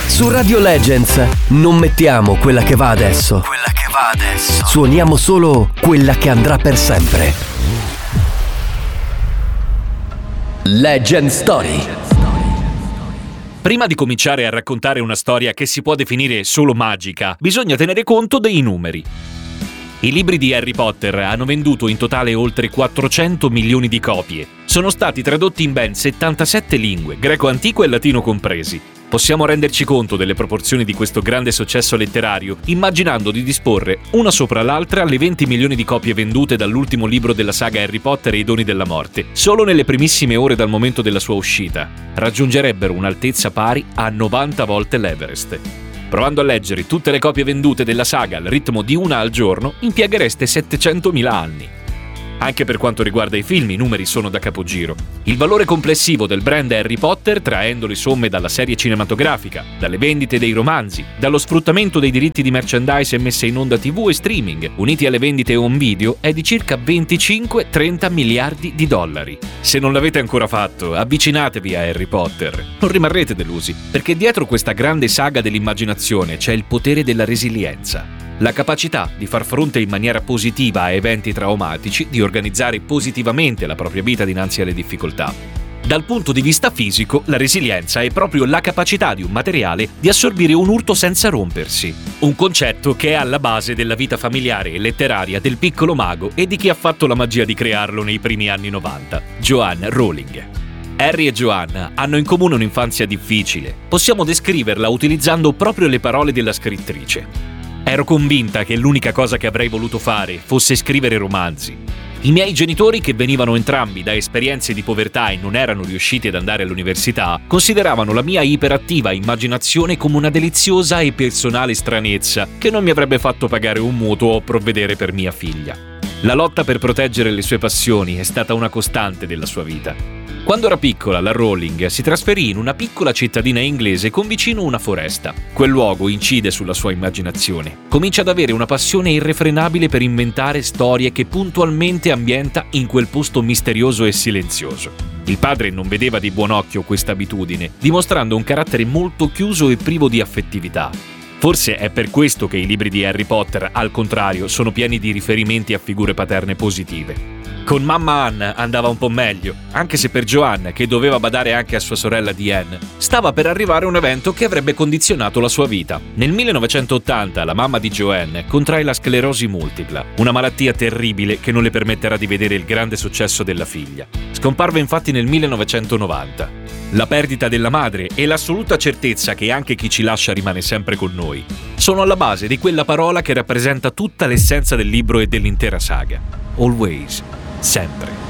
Su Radio Legends non mettiamo quella che va adesso. Suoniamo solo quella che andrà per sempre. Legend Story. Prima di cominciare a raccontare una storia che si può definire solo magica, bisogna tenere conto dei numeri. I libri di Harry Potter hanno venduto in totale oltre 400 milioni di copie. Sono stati tradotti in ben 77 lingue, greco antico e latino compresi. Possiamo renderci conto delle proporzioni di questo grande successo letterario immaginando di disporre una sopra l'altra le 20 milioni di copie vendute dall'ultimo libro della saga Harry Potter e i Doni della Morte, solo nelle primissime ore dal momento della sua uscita. Raggiungerebbero un'altezza pari a 90 volte l'Everest. Provando a leggere tutte le copie vendute della saga al ritmo di una al giorno, impieghereste 700.000 anni. Anche per quanto riguarda i film, i numeri sono da capogiro. Il valore complessivo del brand Harry Potter, traendo le somme dalla serie cinematografica, dalle vendite dei romanzi, dallo sfruttamento dei diritti di merchandise e messe in onda TV e streaming, uniti alle vendite home video, è di circa 25-30 miliardi di dollari. Se non l'avete ancora fatto, avvicinatevi a Harry Potter. Non rimarrete delusi, perché dietro questa grande saga dell'immaginazione c'è il potere della resilienza. La capacità di far fronte in maniera positiva a eventi traumatici, di organizzare positivamente la propria vita dinanzi alle difficoltà. Dal punto di vista fisico, la resilienza è proprio la capacità di un materiale di assorbire un urto senza rompersi. Un concetto che è alla base della vita familiare e letteraria del piccolo mago e di chi ha fatto la magia di crearlo nei primi anni 90, Joanne Rowling. Harry e Joanne hanno in comune un'infanzia difficile. Possiamo descriverla utilizzando proprio le parole della scrittrice. Ero convinta che l'unica cosa che avrei voluto fare fosse scrivere romanzi. I miei genitori, che venivano entrambi da esperienze di povertà e non erano riusciti ad andare all'università, consideravano la mia iperattiva immaginazione come una deliziosa e personale stranezza che non mi avrebbe fatto pagare un mutuo o provvedere per mia figlia. La lotta per proteggere le sue passioni è stata una costante della sua vita. Quando era piccola, la Rowling si trasferì in una piccola cittadina inglese con vicino una foresta. Quel luogo incide sulla sua immaginazione. Comincia ad avere una passione irrefrenabile per inventare storie che puntualmente ambienta in quel posto misterioso e silenzioso. Il padre non vedeva di buon occhio questa abitudine, dimostrando un carattere molto chiuso e privo di affettività. Forse è per questo che i libri di Harry Potter, al contrario, sono pieni di riferimenti a figure paterne positive. Con mamma Anne andava un po' meglio, anche se per Joanne, che doveva badare anche a sua sorella Diane, stava per arrivare un evento che avrebbe condizionato la sua vita. Nel 1980 la mamma di Joanne contrae la sclerosi multipla, una malattia terribile che non le permetterà di vedere il grande successo della figlia. Scomparve infatti nel 1990. La perdita della madre e l'assoluta certezza che anche chi ci lascia rimane sempre con noi sono alla base di quella parola che rappresenta tutta l'essenza del libro e dell'intera saga. Always. Sempre.